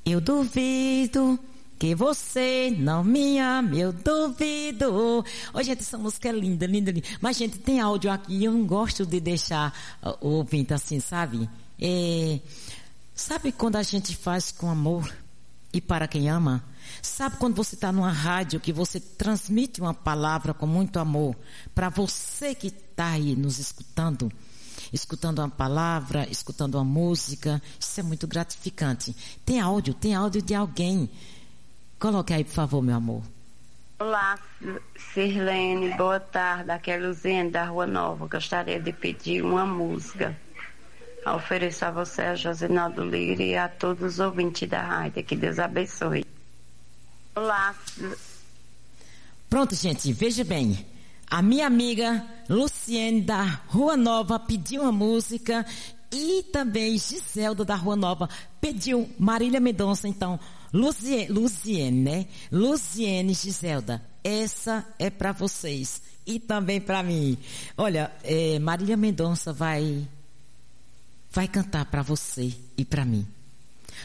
Eu duvido que você não me ama, eu duvido. Ô, gente, essa música é linda, linda, linda. Mas, gente, tem áudio aqui e eu não gosto de deixar o ouvinte assim, sabe? Sabe quando a gente faz com amor e para quem ama? Sabe quando você está numa rádio que você transmite uma palavra com muito amor para você que está aí nos escutando? Escutando uma palavra, escutando uma música, isso é muito gratificante. Tem áudio de alguém. Coloque aí, por favor, meu amor. Olá, Sirlene, boa tarde. Aqui é Luziene da Rua Nova. Gostaria de pedir uma música. Ofereço a você, a Josinaldo Lira e a todos os ouvintes da rádio. Que Deus abençoe. Olá. Pronto, gente, veja bem. A minha amiga Luciene da Rua Nova pediu uma música e também Giselda da Rua Nova pediu Marília Mendonça. Então, Luciene, né? Luciene e Giselda, essa é para vocês e também para mim. Olha, Marília Mendonça vai cantar para você e para mim.